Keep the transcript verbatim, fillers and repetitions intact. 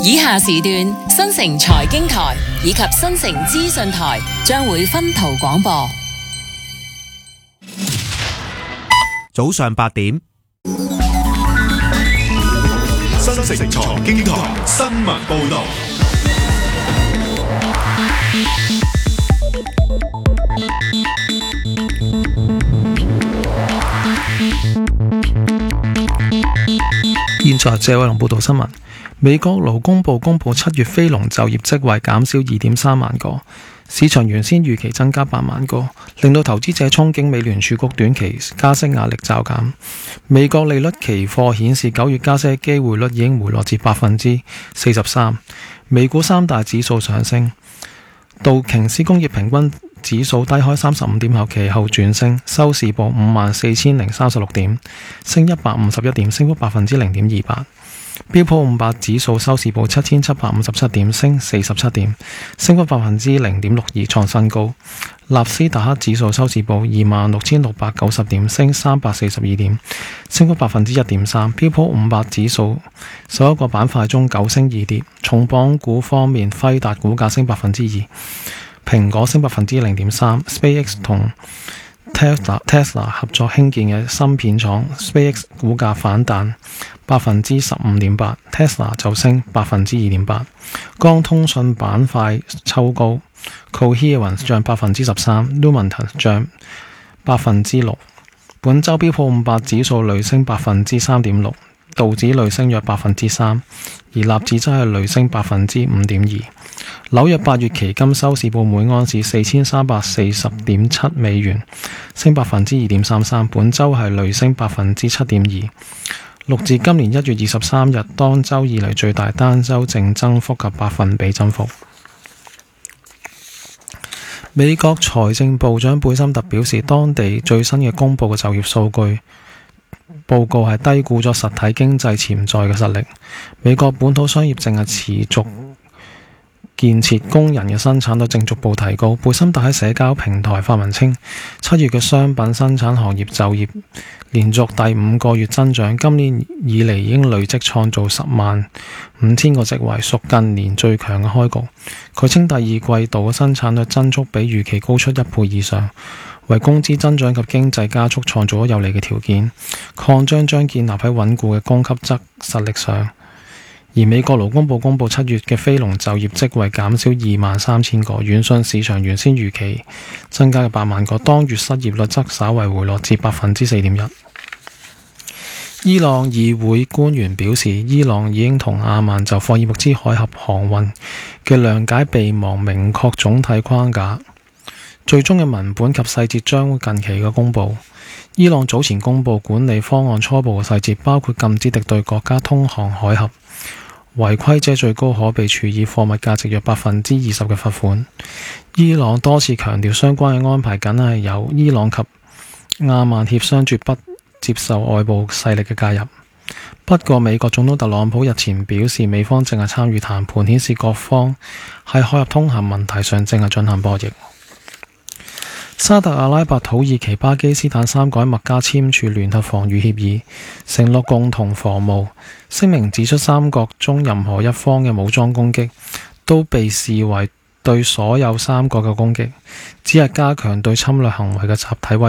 以下時段新城財經台以及新城資訊台將會分途廣播。 早上八點， 新城財經台新聞報道。 現在謝偉龍報道新聞。美國勞工部公布七月非農就業職位減少二點三萬個，市場原先預期增加八萬個，令到投資者憧憬美聯儲局短期加息壓力驟減。美國利率期貨顯示九月加息機會率已經回落至百分之四十三。美股三大指數上升，道瓊斯工業平均指數低開三十五點後，其後轉升，收市報五萬四千零三十六點，升一百五十一點，升幅百分之零點二八。標普五百指數收市報七千七百五十七點，升四十七點，升幅百分之零點六二，創新高。納斯達克指數收市報二萬六千六百九十點，升三百四十二點，升幅百分之一點三。標普五百指數十一個板塊中九升二跌。重磅股方面，輝達股價升百分之二，蘋果升百分之零點三 ，SpaceX 同Tesla, Tesla 合作興建嘅芯片廠 SpaceX 股價反彈百分之十五點八 ，Tesla 就升百分之二點八。光通訊板塊抽高 ，Coherent 漲百分之十三 ，Lumentum 漲百分之六。本周標普五百指數累升百分之三點六，道指累升約百分之三，而納指則係累升百分之五點二。紐約八月期金收市報每安士四千三百四十點七美元，升百分之二點三三，本周係累升百分之七點二，錄至今年一月二十三日當周以嚟最大單周淨增幅及百分比增幅。美國財政部長貝森特表示，當地最新嘅公布嘅就業數據報告係低估咗實體經濟潛在嘅實力。美國本土商業正係持續建設，工人嘅生產率正逐步提高。貝森特喺社交平台發文稱，七月嘅商品生產行業就業連續第五個月增長，今年以嚟已經累積創造十萬五千個職位，屬近年最強嘅開局。佢稱第二季度嘅生產率增速比預期高出一倍以上，為工資增長及經濟加速創造咗有利嘅條件。擴張將建立喺穩固嘅供給側實力上。而美國勞工部公布七月嘅非農就業職位減少二萬三千個，遠遜市場原先預期增加嘅八萬個。當月失業率則稍為回落至百分之四點一。伊朗議會官員表示，伊朗已經同阿曼就霍爾木茲海峽航運嘅諒解備忘明確總體框架，最終嘅文本及細節將會近期嘅公布。伊朗早前公布管理方案初步嘅細節，包括禁止敵對國家通航海峽，違規者最高可被處以貨物價值約百分之二十嘅罰款。伊朗多次強調相關嘅安排僅係由伊朗及阿曼協商，絕不接受外部勢力嘅介入。不過美國總統特朗普日前表示，美方正係參與談判，顯示各方喺海峽通行問題上正係進行博弈。沙特阿拉伯、土耳其、巴基斯坦三國喺麥加簽署聯合防禦協議，承諾共同防務。聲明指出，三國中任何一方嘅武裝攻擊都被視為對所有三國嘅攻擊，只係加強對侵略行為嘅集體威